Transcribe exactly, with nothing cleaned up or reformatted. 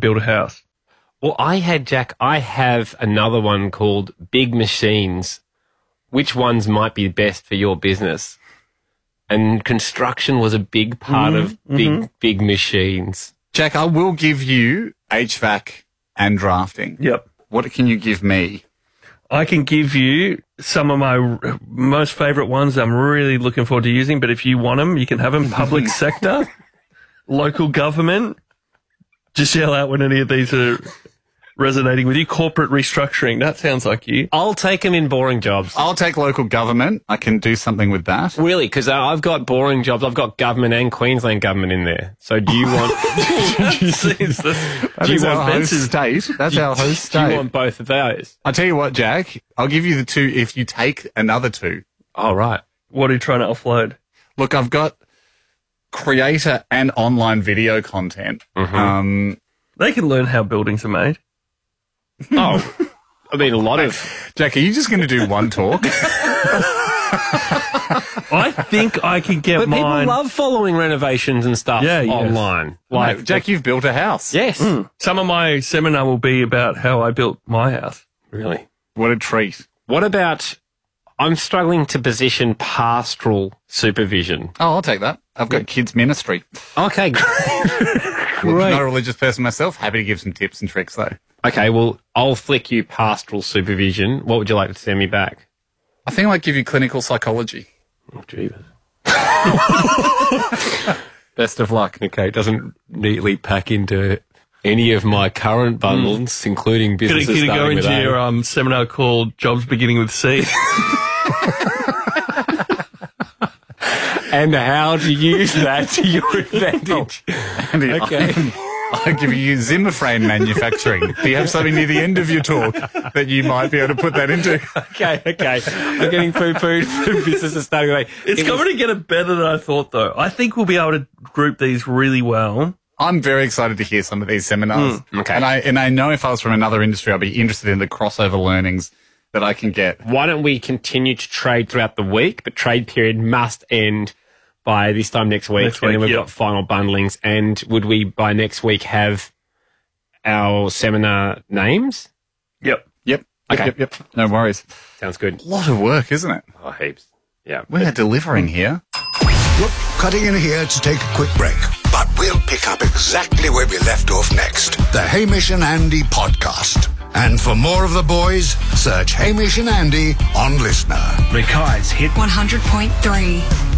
build a house. Well, I had, Jack, I have another one called Big Machines. Which ones might be best for your business? And construction was a big part mm, of big, mm-hmm. big machines. Jack, I will give you H V A C and drafting. Yep. What can you give me? I can give you some of my r- most favourite ones I'm really looking forward to using, but if you want them, you can have them. Public sector, local government. Just yell out when any of these are resonating with you. Corporate restructuring. That sounds like you. I'll take them in boring jobs. I'll take local government. I can do something with that. Really? Because I've got boring jobs. I've got government and Queensland government in there. So do you want... do you, that do you want our host state? That's our host state. Do you want both of those? I'll tell you what, Jack. I'll give you the two if you take another two. Oh, right. What are you trying to offload? Look, I've got creator and online video content. Mm-hmm. Um, they can learn how buildings are made. Oh, I mean, a lot of... Jack, are you just going to do one talk? I think I can get but mine... But people love following renovations and stuff yeah, online. Yes. Like, no, Jack, you've built a house. Yes. Mm. Some of my seminar will be about how I built my house. Really? What a treat. What about... I'm struggling to position pastoral supervision. Oh, I'll take that. I've got yeah. kids ministry. Okay, great. Well, not a religious person myself. Happy to give some tips and tricks, though. Okay, well, I'll flick you pastoral supervision. What would you like to send me back? I think I might give you clinical psychology. Oh, jeebus. Best of luck. Okay, it doesn't neatly pack into any of my current bundles, mm. including businesses Could, could starting with Could you go into A. your um, seminar called Jobs Beginning with C? And how to use that to your advantage. Oh, Andy, okay. I'm, I'm giving you Zimmer frame manufacturing. Do you have something near the end of your talk that you might be able to put that into? Okay, okay. I'm getting poo-pooed for businesses starting with A. It's it coming was... to get it better than I thought, though. I think we'll be able to group these really well. I'm very excited to hear some of these seminars. Mm, okay. And I, and I know if I was from another industry, I'd be interested in the crossover learnings that I can get. Why don't we continue to trade throughout the week, but trade period must end by this time next week, next and week, then we've yep. got final bundlings. And would we, by next week, have our seminar names? Yep. Yep. Okay. Yep, yep, yep. No worries. Sounds good. A lot of work, isn't it? Oh, heaps. Yeah. We're but, delivering here. Look, cutting in here to take a quick break. But we'll pick up exactly where we left off next. The Hamish and Andy podcast. And for more of the boys, search Hamish and Andy on Listener. Mackay's Hit one hundred point three.